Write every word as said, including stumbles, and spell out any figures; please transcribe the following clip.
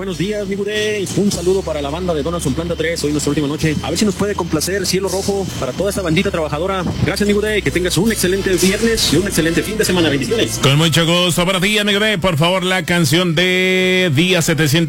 Buenos días, mi Budey. Un saludo para la banda de Donaldson Planta tres. Hoy nuestra última noche. A ver si nos puede complacer Cielo Rojo para toda esta bandita trabajadora. Gracias, mi Budey. Que tengas un excelente viernes y un excelente fin de semana. Bendiciones. Con mucho gusto para ti, amigo D. Por favor, la canción de Día setecientos